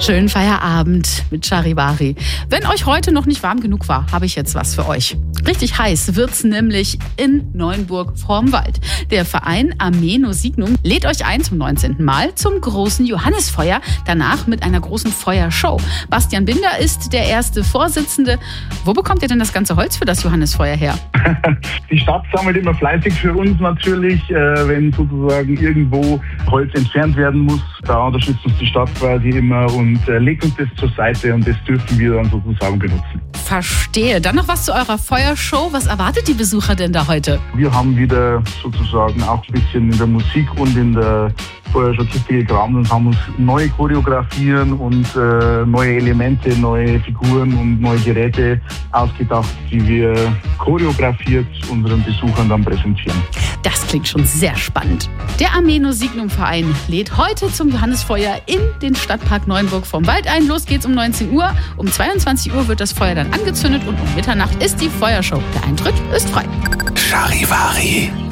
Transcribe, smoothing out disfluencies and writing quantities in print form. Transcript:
Schönen Feierabend mit Charivari. Wenn euch heute noch nicht warm genug war, habe ich jetzt was für euch. Richtig heiß wird's nämlich in Neuenburg vorm Wald. Der Verein Ameno Signum lädt euch ein zum 19. Mal zum großen Johannisfeuer, danach mit einer großen Feuershow. Bastian Binder ist der erste Vorsitzende. Wo bekommt ihr denn das ganze Holz für das Johannisfeuer her? Die Stadt sammelt immer fleißig für uns natürlich, wenn sozusagen irgendwo Holz entfernt werden muss. Da unterstützt uns die Stadt quasi immer und legt uns das zur Seite und das dürfen wir dann sozusagen benutzen. Verstehe. Dann noch was zu eurer Feuershow. Was erwartet die Besucher denn da heute? Wir haben wieder sozusagen auch ein bisschen in der Musik und in der Feuershow-Kiste gegraben und haben uns neue Choreografien und neue Elemente, neue Figuren und neue Geräte ausgedacht, die wir choreografiert unseren Besuchern dann präsentieren. Das klingt schon sehr spannend. Der Ameno Signum Verein lädt heute zum Johannisfeuer in den Stadtpark Neuenburg vom Wald ein. Los geht's um 19 Uhr. Um 22 Uhr wird das Feuer dann angezündet und um Mitternacht ist die Feuershow. Der Eintritt ist frei. Charivari.